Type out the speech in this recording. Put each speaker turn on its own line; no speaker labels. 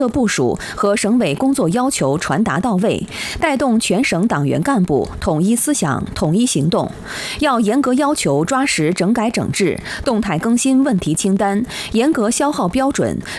部署和省委工作要求传达到位，带动全省党员干部统一思想、统一行动。要严格要求抓实整改整治，动态更新问题清单，严格消耗标准，